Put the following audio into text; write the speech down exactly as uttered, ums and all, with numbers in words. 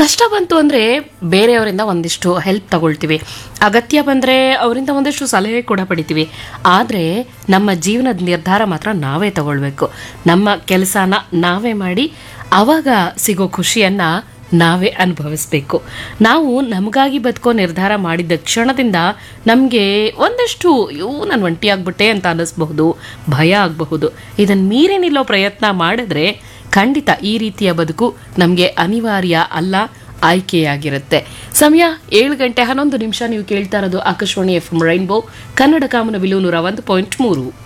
ಕಷ್ಟ ಬಂತು ಅಂದರೆ ಬೇರೆಯವರಿಂದ ಒಂದಿಷ್ಟು ಹೆಲ್ಪ್ ತಗೊಳ್ತೀವಿ, ಅಗತ್ಯ ಬಂದರೆ ಅವರಿಂದ ಒಂದಿಷ್ಟು ಸಲಹೆ ಕೂಡ ಪಡಿತೀವಿ. ಆದರೆ ನಮ್ಮ ಜೀವನದ ನಿರ್ಧಾರ ಮಾತ್ರ ನಾವೇ ತಗೊಳ್ಬೇಕು. ನಮ್ಮ ಕೆಲಸನ ನಾವೇ ಮಾಡಿ ಆವಾಗ ಸಿಗೋ ಖುಷಿಯನ್ನು ನಾವೇ ಅನುಭವಿಸ್ಬೇಕು. ನಾವು ನಮಗಾಗಿ ಬದುಕೋ ನಿರ್ಧಾರ ಮಾಡಿದ ಕ್ಷಣದಿಂದ ನಮಗೆ ಒಂದಷ್ಟು ಇವು ನಾನು ಒಂಟಿಯಾಗ್ಬಿಟ್ಟೆ ಅಂತ ಅನ್ನಿಸ್ಬಹುದು, ಭಯ ಆಗಬಹುದು. ಇದನ್ನು ಮೀರಿ ನಿಲ್ಲೋ ಪ್ರಯತ್ನ ಮಾಡಿದ್ರೆ ಖಂಡಿತ ಈ ರೀತಿಯ ಬದುಕು ನಮಗೆ ಅನಿವಾರ್ಯ ಅಲ್ಲ, ಆಯ್ಕೆಯಾಗಿರುತ್ತೆ. ಸಮಯ ಏಳು ಗಂಟೆ ಹನ್ನೊಂದು ನಿಮಿಷ. ನೀವು ಕೇಳ್ತಾ ಇರೋದು Akashvani F M rainbow Kannada ಕಾಮನಬಿಲ್ಲು ನೂರ ಒಂದು ಪಾಯಿಂಟ್ ಮೂರು.